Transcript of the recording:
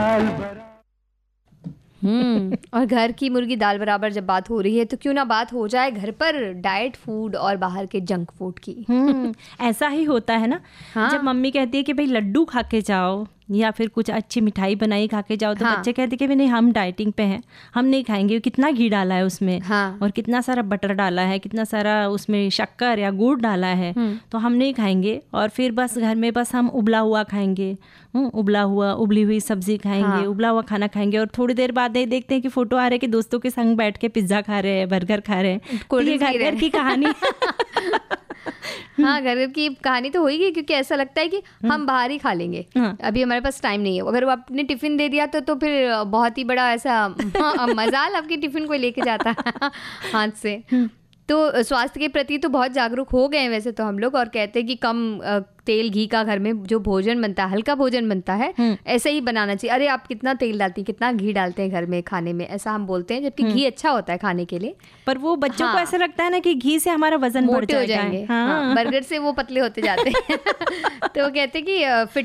और घर की मुर्गी दाल बराबर जब बात हो रही है तो क्यों ना बात हो जाए घर पर डाइट फूड और बाहर के जंक फूड की। ऐसा ही होता है ना। हाँ। जब मम्मी कहती है कि भाई लड्डू खा के जाओ या फिर कुछ अच्छी मिठाई बनाई खा के जाओ, तो हाँ। बच्चे कहते कि नहीं हम डाइटिंग पे हैं, हम नहीं खाएंगे। कितना घी डाला है उसमें। हाँ। और कितना सारा बटर डाला है, कितना सारा उसमें शक्कर या गुड़ डाला है, तो हम नहीं खाएंगे। और फिर बस घर में बस हम उबला हुआ खाएंगे, उबली हुई सब्जी खाएंगे। हाँ। उबला हुआ खाना खाएंगे और थोड़ी देर बाद नहीं देखते हैं कि फोटो आ रहे हैं कि दोस्तों के संग बैठ के पिज्जा खा रहे हैं, बर्गर खा रहे हैं। तो ये घर की कहानी। हाँ, घर की कहानी तो होगी, क्योंकि ऐसा लगता है कि हम बाहर ही खा लेंगे। अभी हमारे पास टाइम नहीं है। अगर वो आपने टिफिन दे दिया तो फिर बहुत ही बड़ा ऐसा मजाल आपकी टिफिन कोई लेके जाता है हाथ से। तो स्वास्थ्य के प्रति तो बहुत जागरूक हो गए हैं वैसे तो हम लोग, और कहते हैं कि कम तेल घी का घर में जो भोजन बनता है, हल्का भोजन बनता है, ऐसे ही बनाना चाहिए। अरे आप कितना तेल डालती हैं, कितना घी डालते हैं घर में खाने में, ऐसा हम बोलते हैं, जबकि घी अच्छा होता है खाने के लिए। पर वो बच्चों को ऐसा लगता है ना कि घी से हमारा वजन बढ़ मोटे हो जाएंगे। हाँ, बर्गर से वो पतले होते जाते हैं। तो वो कहते हैं कि